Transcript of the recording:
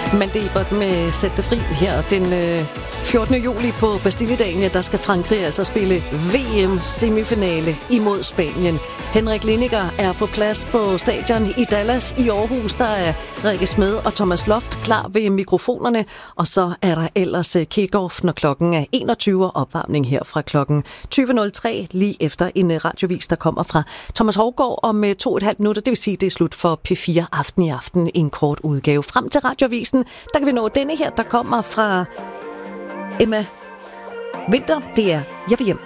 Malte Ebert med Sæt det fri her den 14. juli på Bastilledagen, der skal Frankrig altså spille VM-semifinale imod Spanien. Henrik Lineker er på plads på stadion i Dallas i Aarhus. Der er Rikke Smed og Thomas Loft klar ved mikrofonerne, og så er der ellers kick-off, når klokken er 21, opvarmning her fra klokken 20.03, lige efter en radiovis, der kommer fra Thomas Hovgaard om 2,5 minutter. Det vil sige, det er slut for P4 Aften i aften, en kort udgave. Frem til radiovisen, der kan vi nå denne her, der kommer fra Emma Winter. Det er Jeg vil hjem.